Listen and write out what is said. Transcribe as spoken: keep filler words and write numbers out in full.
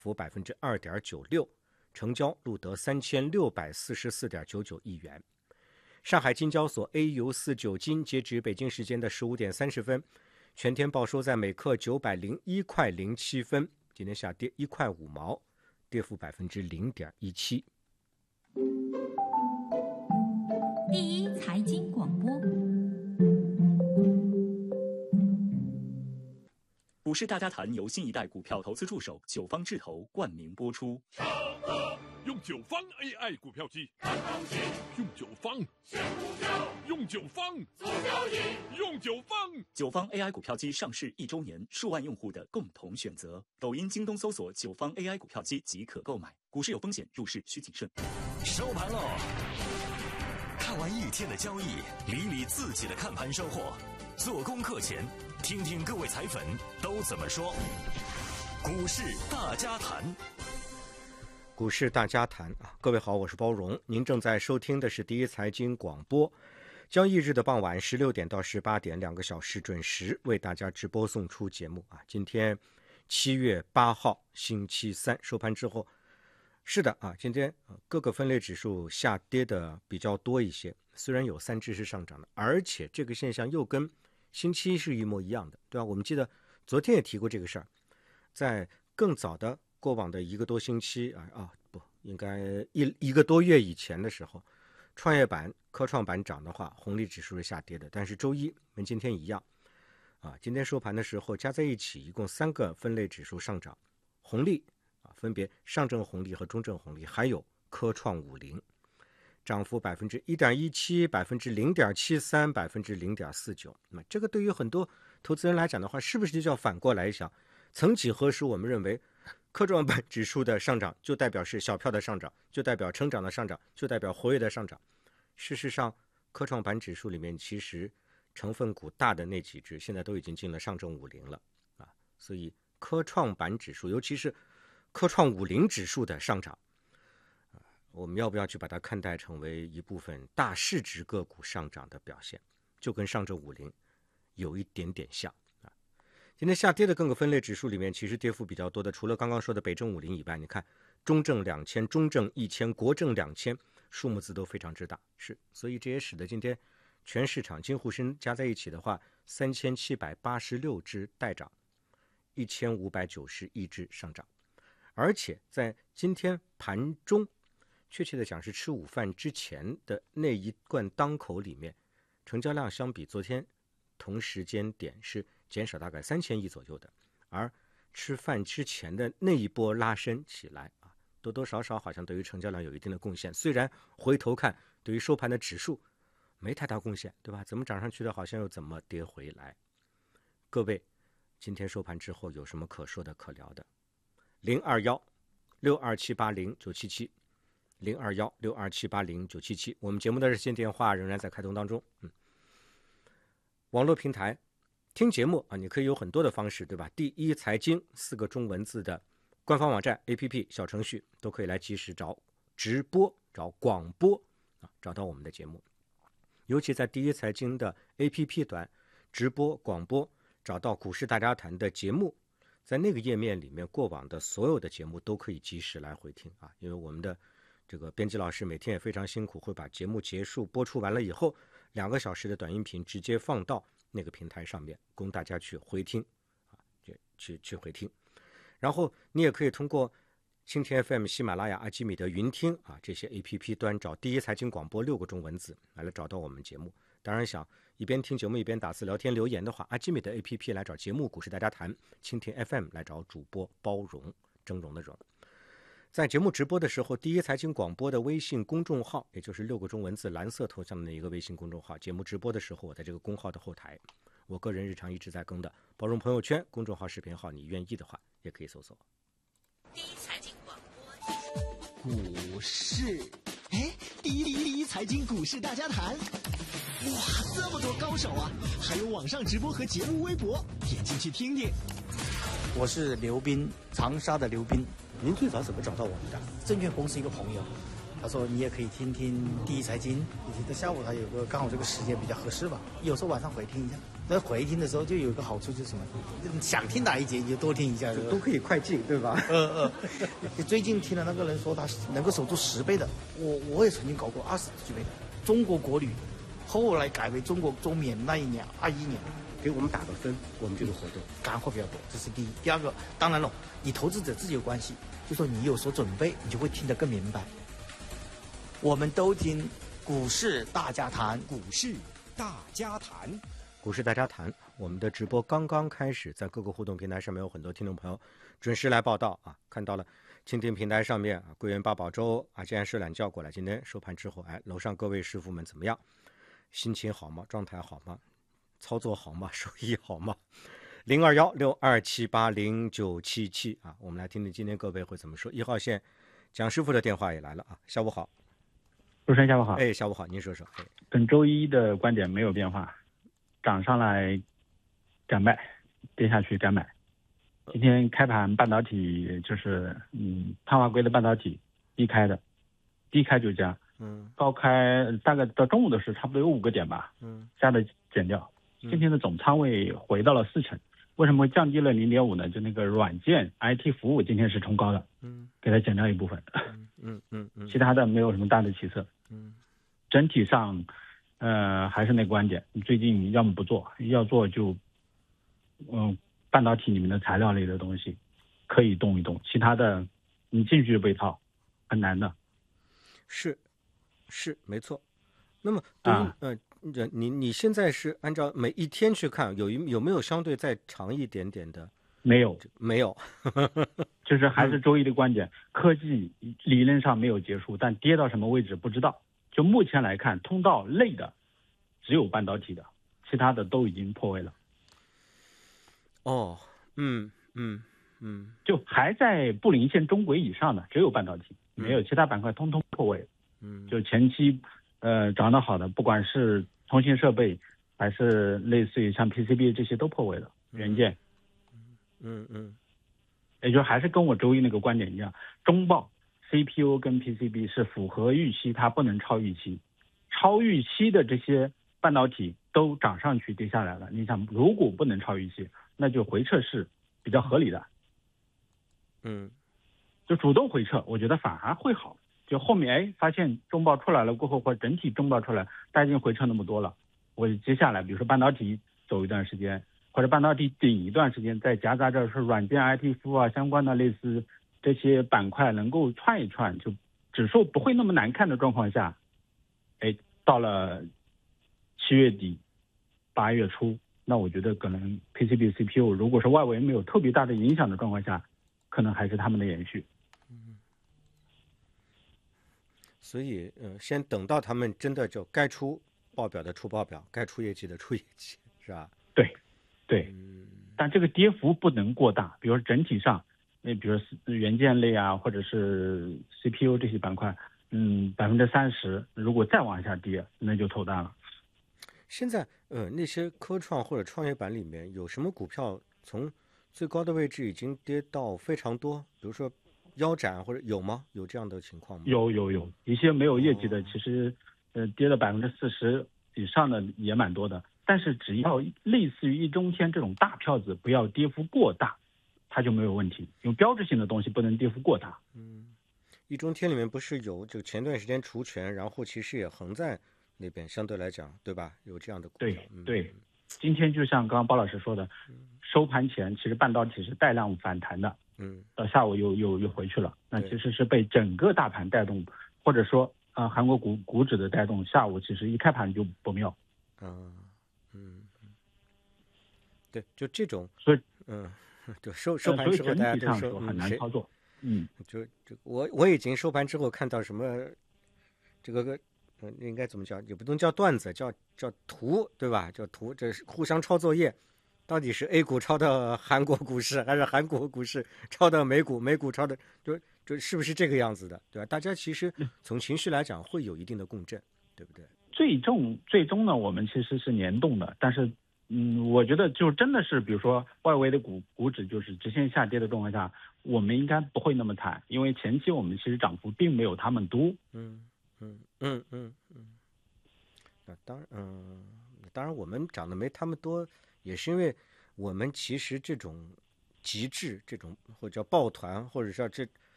幅百分之二点九六，成交录得三千六百四十四点九九亿元。上海金交所 A 油四九金截止北京时间的十五点三十分，全天报收在每克九百零一块零七分，今天下跌一块五毛，跌幅百分之零点一七。 第一财经广播， 股市大家谈由新一代股票投资助手九方智投冠名播出。 用九方 A I 股票机看行情，用九方选股票，用九方做交易，用九方。 九方 A I 股票机上市一周年，数万用户的共同选择。抖音、京东搜索九方 A I 股票机即可购买。股市有风险，入市需谨慎。 收盘喽！看完一天的交易，理理自己的看盘收获。做功课前，听听各位财粉都怎么说。股市大家谈。 股市大家谈啊，各位好，我是包荣，您正在收听的是第一财经广播。交易日的傍晚十六点到十八点，两个小时准时为大家直播送出节目啊。今天七月八号星期三收盘之后，是的啊，今天各个分类指数下跌的比较多一些，虽然有三只是上涨的，而且这个现象又跟星期一是一模一样的，对吧？我们记得昨天也提过这个事儿，在更早的过往的一个多星期啊啊不，应该一一个多月以前的时候，创业板、科创板涨的话，红利指数是下跌的。但是周一跟今天一样，啊，今天收盘的时候加在一起，一共三个分类指数上涨，红利啊，分别上证红利和中证红利，还有科创五零，涨幅百分之一点一七、百分之零点七三、百分之零点四九。那这个对于很多投资人来讲的话，是不是就要反过来想？曾几何时，我们认为科创板指数的上涨就代表是小票的上涨，就代表成长的上涨，就代表活跃的上涨。事实上，科创板指数里面其实成分股大的那几只现在都已经进了上证五零了啊，所以科创板指数，尤其是科创五零指数的上涨，啊，我们要不要去把它看待成为一部分大市值个股上涨的表现？就跟上证五零有一点点像。今天下跌的各个分类指数里面，其实跌幅比较多的，除了刚刚说的北证五零以外，你看中证两千、中证一千、国证两千，数目字都非常之大，是，所以这也使得今天全市场金沪深加在一起的话，三千七百八十六只带涨，一千五百九十一只上涨，而且在今天盘中，确切的讲是吃午饭之前的那一贯当口里面，成交量相比昨天同时间点是减少大概三千亿左右的，而吃饭之前的那一波拉升起来啊，多多少少好像对于成交量有一定的贡献。虽然回头看，对于收盘的指数没太大贡献，对吧？怎么涨上去的，好像又怎么跌回来。各位，今天收盘之后有什么可说的、可聊的？零二幺六二七八零九七七，零二幺六二七八零九七七，我们节目的热线电话仍然在开通当中。嗯，网络平台。听节目啊，你可以有很多的方式，对吧？第一财经四个中文字的官方网站、A P P、小程序都可以来及时找直播、找广播啊，找到我们的节目。尤其在第一财经的 A P P 端直播、广播，找到股市大家谈的节目，在那个页面里面，过往的所有的节目都可以及时来回听啊。因为我们的这个编辑老师每天也非常辛苦，会把节目结束播出完了以后，两个小时的短音频直接放到那个平台上面供大家去回听啊，去去去回听。然后你也可以通过蜻蜓 F M、喜马拉雅、阿基米德、云听啊这些 A P P 端找第一财经广播六个中文字来来找到我们节目。当然想一边听节目一边打字聊天留言的话，阿基米德 A P P 来找节目股市大家谈，蜻蜓 F M 来找主播包容，峥嵘的嵘。在节目直播的时候，第一财经广播的微信公众号，也就是六个中文字蓝色头像的那一个微信公众号，节目直播的时候，我在这个公号的后台，我个人日常一直在更的包容朋友圈公众号视频号，你愿意的话也可以搜索。 第一财经广播， 股市，哎，第一第一财经股市大家谈，哇，这么多高手啊！还有网上直播和节目微博，点进去听听。 我是刘斌，长沙的刘斌。 您最早怎么找到我们的？ 证券公司一个朋友他说你也可以听听第一财经，以及在下午他有个刚好这个时间比较合适吧，有时候晚上回听一下。在回听的时候就有一个好处就是什么，想听哪一节你就多听一下， 都可以快进，对吧？ 呃呃，最近听了那个人说他能够守住十倍的，我我也曾经搞过二十几倍的中国国旅，后来改为中国中缅那一年二一年。 给我们打个分，我们这个活动干货比较多，这是第一。第二个，当然了，你投资者自己有关系，就说你有所准备，你就会听得更明白。我们都听股市大家谈， 股市大家谈， 股市大家谈。我们的直播刚刚开始，在各个互动平台上面有很多听众朋友准时来报道啊，看到了蜻蜓平台上面啊，桂圆八宝粥啊，既然是懒觉过来，今天收盘之后，哎，楼上各位师傅们怎么样？心情好吗？状态好吗？操作好吗？收益好吗？零二幺六二七八零九七七啊，我们来听听今天各位会怎么说。一号线蒋师傅的电话也来了啊，下午好。 主持人下午好。 哎，下午好，您说说。哎， 本周一的观点没有变化，涨上来敢卖，跌下去敢买。今天开盘半导体就是嗯，碳化硅的半导体低开的，低开就加，嗯，高开大概到中午的时候差不多有五个点吧，嗯，加的减掉。今天的总仓位回到了四成，为什么会降低了零点五呢？就那个软件 I T 服务今天是冲高的，嗯，给它减掉一部分，嗯嗯嗯，其他的没有什么大的起色，嗯，整体上，呃，还是那个观点，最近要么不做，要做就，嗯，半导体里面的材料类的东西可以动一动，其他的你进去被套，很难的。 是，是没错。那么对于，啊，呃。你你现在是按照每一天去看，有一有没有相对再长一点点的？ 没有， 没有， 就是还是周一的观点，嗯，科技理论上没有结束，但跌到什么位置不知道。就目前来看，通道类的只有半导体的，其他的都已经破位了。 哦，嗯嗯嗯， 就还在布林线中轨以上的只有半导体，没有其他板块通通破位。嗯，就前期。呃，涨得好的，不管是通信设备，还是类似于像 P C B 这些都破位了，元件。 嗯嗯， 也就还是跟我周一那个观点一样，中报 C P U 跟 P C B 是符合预期，它不能超预期，超预期的这些半导体都涨上去跌下来了。你想，如果不能超预期，那就回撤是比较合理的。 嗯， 就主动回撤，我觉得反而会好。就后面哎，发现中报出来了过后，或者整体中报出来，大家已经回撤那么多了，我接下来比如说半导体走一段时间，或者半导体顶一段时间，再夹杂着是软件 I T 服务啊相关的类似这些板块能够串一串，就指数不会那么难看的状况下，哎，到了七月底八月初，那我觉得可能 P C B C P U 如果是外围没有特别大的影响的状况下，可能还是他们的延续。 所以，呃，先等到他们真的就该出报表的出报表，该出业绩的出业绩，是吧？ 对，对。嗯，但这个跌幅不能过大，比如说整体上，那比如说元件类啊，或者是 C P U 这些板块，嗯，百分之三十，如果再往下跌，那就头大了。 现在，呃，那些科创或者创业板里面有什么股票从最高的位置已经跌到非常多？比如说。腰斩或者有吗？有这样的情况吗？ 有有有，一些没有业绩的，哦、其实呃跌了百分之四十以上的也蛮多的。但是只要类似于一中天这种大票子，不要跌幅过大，它就没有问题。用标志性的东西不能跌幅过大。 嗯，一中天里面不是有就前段时间除权，然后其实也横在那边，相对来讲，对吧？有这样的股票。 对、嗯、对，今天就像刚刚包老师说的，收盘前其实半导体是带量反弹的。嗯，到下午又又又回去了，那其实是被整个大盘带动，或者说啊、呃、韩国股股指的带动，下午其实一开盘就不妙。 嗯嗯，对，就这种， 所以嗯，就收收盘之后大家都说很难操作。嗯， 就就我我已经收盘之后看到什么这个个。嗯，应该怎么叫？也不能叫段子，叫叫图，对吧？叫图，这是互相抄作业。到底是 A 股抄到韩国股市，还是韩国股市抄到美股，美股抄的，就就是不是这个样子的，对吧？大家其实从情绪来讲会有一定的共振，对不对？ 最终最终呢，我们其实是联动的，但是嗯，我觉得就真的是，比如说外围的股股指就是直线下跌的状况下， 我们应该不会那么惨，因为前期我们其实涨幅并没有他们多。 嗯嗯嗯嗯嗯。那当然，嗯，当然我们涨得没他们多，也是因为我们其实这种极致，这种或者叫抱团，或者叫这